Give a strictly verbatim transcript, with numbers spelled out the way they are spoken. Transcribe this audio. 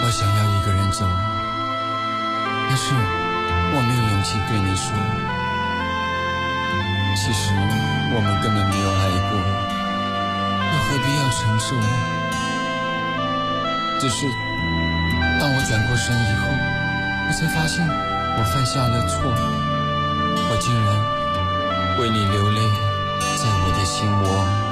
我想要一个人走，但是我没有勇气对你说，其实我们根本没有爱过，又何必要承受？只是当我转过身以后，我才发现我犯下了错，我竟然为你流泪在我的心窝。